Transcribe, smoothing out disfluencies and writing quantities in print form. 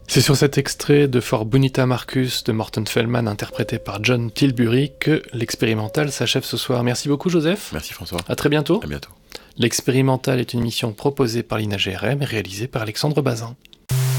C'est sur cet extrait de For Bonita Marcus de Morten Feldman interprété par John Tilbury que l'expérimental s'achève ce soir. Merci beaucoup Joseph. Merci François. À très bientôt. À bientôt. L'expérimental est une émission proposée par l'INAGRM et réalisée par Alexandre Bazin.